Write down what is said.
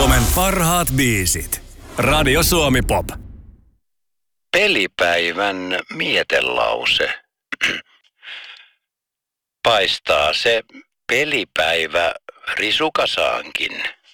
Suomen parhaat biisit. Radio Suomi Pop. Pelipäivän mietelause. Paistaa se pelipäivä risukasaankin.